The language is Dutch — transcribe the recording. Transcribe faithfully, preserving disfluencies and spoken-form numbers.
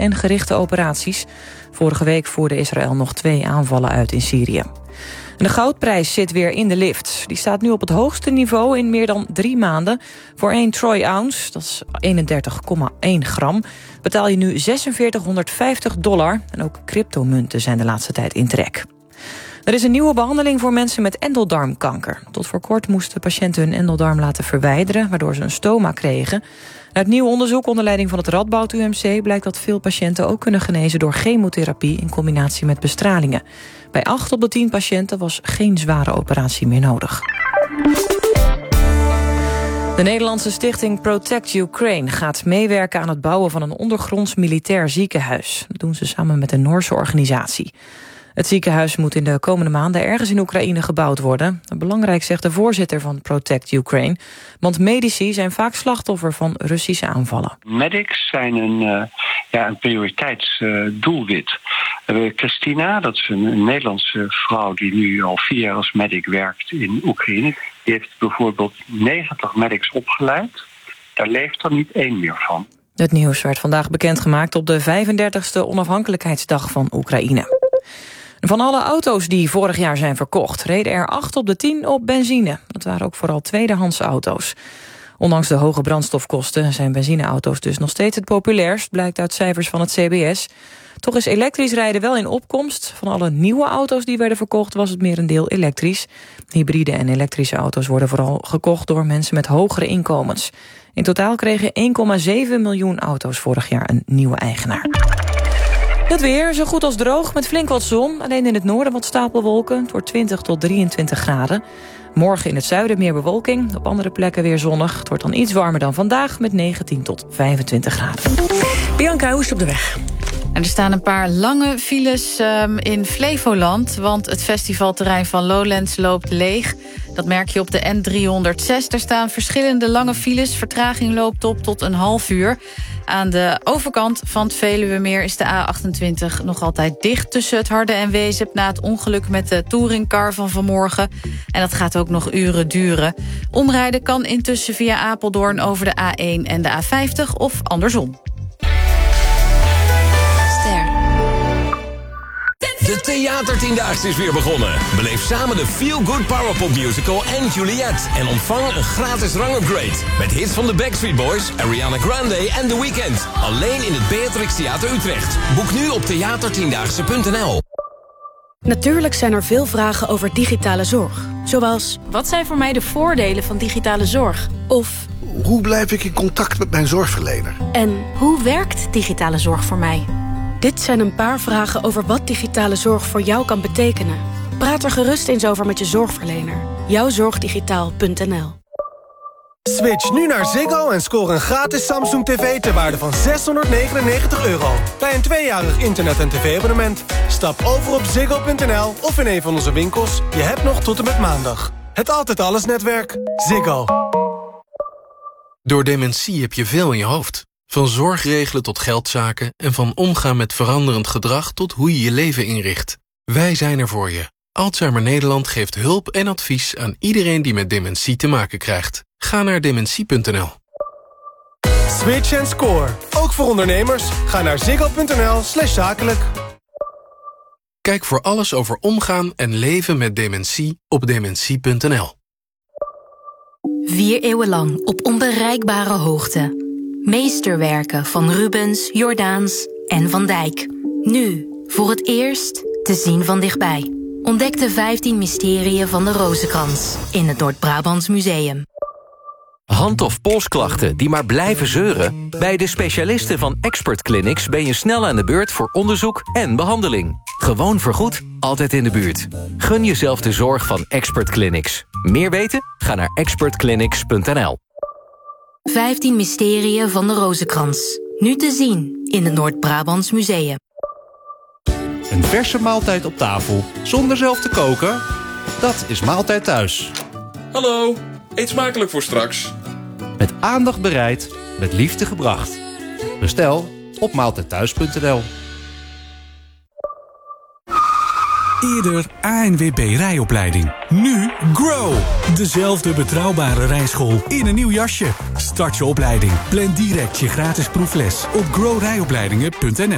en gerichte operaties. Vorige week voerde Israël nog twee aanvallen uit in Syrië. En de goudprijs zit weer in de lift. Die staat nu op het hoogste niveau in meer dan drie maanden. Voor één troy ounce, dat is eenendertig komma één gram... betaal je nu zesenveertighonderdvijftig dollar. En ook cryptomunten zijn de laatste tijd in trek. Er is een nieuwe behandeling voor mensen met endeldarmkanker. Tot voor kort moesten patiënten hun endeldarm laten verwijderen, waardoor ze een stoma kregen. Uit nieuw onderzoek onder leiding van het Radboud U M C blijkt dat veel patiënten ook kunnen genezen door chemotherapie in combinatie met bestralingen. Bij acht op de tien patiënten was geen zware operatie meer nodig. De Nederlandse stichting Protect Ukraine gaat meewerken aan het bouwen van een ondergronds militair ziekenhuis. Dat doen ze samen met een Noorse organisatie. Het ziekenhuis moet in de komende maanden ergens in Oekraïne gebouwd worden. Belangrijk, zegt de voorzitter van Protect Ukraine. Want medici zijn vaak slachtoffer van Russische aanvallen. Medics zijn een, uh, ja, een prioriteitsdoelwit. Uh, we hebben Christina, dat is een, een Nederlandse vrouw die nu al vier jaar als medic werkt in Oekraïne. Die heeft bijvoorbeeld negentig medics opgeleid. Daar leeft er niet één meer van. Het nieuws werd vandaag bekendgemaakt op de vijfendertigste onafhankelijkheidsdag van Oekraïne. Van alle auto's die vorig jaar zijn verkocht, reden er acht op de tien op benzine. Dat waren ook vooral tweedehands auto's. Ondanks de hoge brandstofkosten zijn benzineauto's dus nog steeds het populairst, blijkt uit cijfers van het C B S. Toch is elektrisch rijden wel in opkomst. Van alle nieuwe auto's die werden verkocht was het merendeel elektrisch. Hybride en elektrische auto's worden vooral gekocht door mensen met hogere inkomens. In totaal kregen één komma zeven miljoen auto's vorig jaar een nieuwe eigenaar. Het weer, zo goed als droog, met flink wat zon. Alleen in het noorden wat stapelwolken. Het wordt twintig tot drieëntwintig graden. Morgen in het zuiden meer bewolking. Op andere plekken weer zonnig. Het wordt dan iets warmer dan vandaag met negentien tot vijfentwintig graden. Bianca, hoe is het op de weg? En er staan een paar lange files um, in Flevoland, want het festivalterrein van Lowlands loopt leeg. Dat merk je op de N driehonderdzes. Er staan verschillende lange files. Vertraging loopt op tot een half uur. Aan de overkant van het Veluwemeer is de A achtentwintig nog altijd dicht tussen het Harde en Wezep na het ongeluk met de touringcar van vanmorgen. En dat gaat ook nog uren duren. Omrijden kan intussen via Apeldoorn over de A één en de A vijftig of andersom. De Theatertiendaagse is weer begonnen. Beleef samen de Feel Good Powerpop Musical en Juliet. En ontvang een gratis rangupgrade. Met hits van de Backstreet Boys, Ariana Grande en The Weeknd. Alleen in het Beatrix Theater Utrecht. Boek nu op theatertiendaagse punt n l. Natuurlijk zijn er veel vragen over digitale zorg. Zoals, wat zijn voor mij de voordelen van digitale zorg? Of, hoe blijf ik in contact met mijn zorgverlener? En hoe werkt digitale zorg voor mij? Dit zijn een paar vragen over wat digitale zorg voor jou kan betekenen. Praat er gerust eens over met je zorgverlener. jouwzorgdigitaal punt n l. Switch nu naar Ziggo en score een gratis Samsung T V ter waarde van zeshonderdnegenennegentig euro. Bij een tweejarig internet- en tv-abonnement. Stap over op ziggo punt n l of in een van onze winkels. Je hebt nog tot en met maandag. Het Altijd Alles netwerk. Ziggo. Door dementie heb je veel in je hoofd. Van zorgregelen tot geldzaken en van omgaan met veranderend gedrag tot hoe je je leven inricht. Wij zijn er voor je. Alzheimer Nederland geeft hulp en advies aan iedereen die met dementie te maken krijgt. Ga naar dementie punt n l. Switch en score. Ook voor ondernemers. Ga naar ziggo punt n l slash zakelijk. Kijk voor alles over omgaan en leven met dementie op dementie punt n l. Vier eeuwen lang op onbereikbare hoogte. Meesterwerken van Rubens, Jordaens en Van Dijk. Nu, voor het eerst, te zien van dichtbij. Ontdek de vijftien mysterieën van de Rozenkrans in het Noord-Brabants Museum. Hand- of polsklachten die maar blijven zeuren? Bij de specialisten van Expert Clinics ben je snel aan de beurt voor onderzoek en behandeling. Gewoon vergoed, altijd in de buurt. Gun jezelf de zorg van Expert Clinics. Meer weten? Ga naar expert clinics punt n l. vijftien mysterieën van de Rozenkrans. Nu te zien in het Noord-Brabants Museum. Een verse maaltijd op tafel, zonder zelf te koken? Dat is Maaltijd Thuis. Hallo, eet smakelijk voor straks. Met aandacht bereid, met liefde gebracht. Bestel op maaltijd thuis punt n l. Eerder A N W B rijopleiding. Nu Grow. Dezelfde betrouwbare rijschool in een nieuw jasje. Start je opleiding. Plan direct je gratis proefles op grow rijopleidingen punt n l.